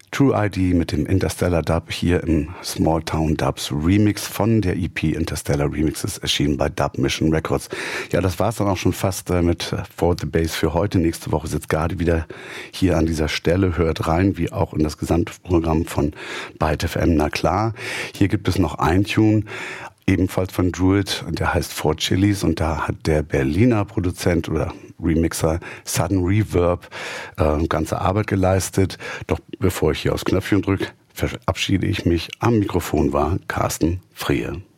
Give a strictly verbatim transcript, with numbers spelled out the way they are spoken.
True I D mit dem Interstellar Dub hier im Small Town Dubs Remix von der E P Interstellar Remixes, erschienen bei Dub Mission Records. Ja, das war's dann auch schon fast äh, mit For the Bass für heute. Nächste Woche sitzt Gardi wieder hier an dieser Stelle. Hört rein, wie auch in das Gesamtprogramm von Byte F M. Na klar, hier gibt es noch ein Tune, ebenfalls von Druid, der heißt Four Chilies, und da hat der Berliner Produzent oder Remixer Sudden Reverb äh, ganze Arbeit geleistet. Doch bevor ich hier aufs Knöpfchen drücke, verabschiede ich mich. Am Mikrofon war Carsten Friehe.